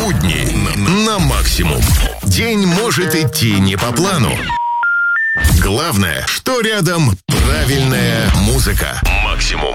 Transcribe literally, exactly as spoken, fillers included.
Будни на максимум. День может идти не по плану. Главное, что рядом правильная музыка. Максимум.